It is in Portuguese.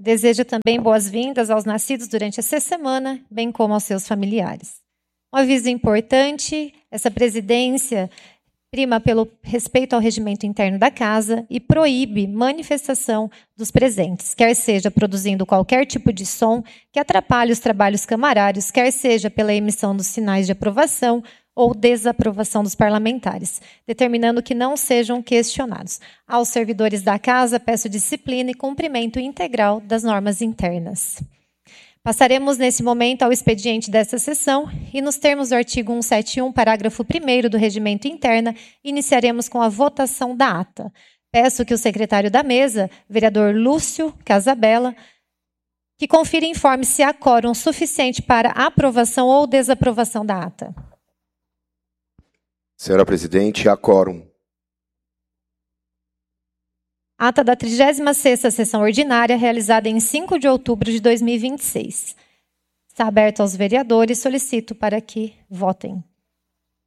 deseja também boas-vindas aos nascidos durante essa semana, bem como aos seus familiares. Um aviso importante, essa presidência prima pelo respeito ao regimento interno da casa e proíbe manifestação dos presentes, quer seja produzindo qualquer tipo de som que atrapalhe os trabalhos camarários, quer seja pela emissão dos sinais de aprovação ou desaprovação dos parlamentares, determinando que não sejam questionados. Aos servidores da casa, peço disciplina e cumprimento integral das normas internas. Passaremos nesse momento ao expediente desta sessão e, nos termos do artigo 171, parágrafo 1º do Regimento Interno, iniciaremos com a votação da ata. Peço que o secretário da mesa, vereador Lúcio Casabella, que confira e informe se há quórum suficiente para aprovação ou desaprovação da ata. Senhora presidente, há quórum. Ata da 36ª sessão ordinária, realizada em 5 de outubro de 2026. Está aberto aos vereadores, solicito para que votem.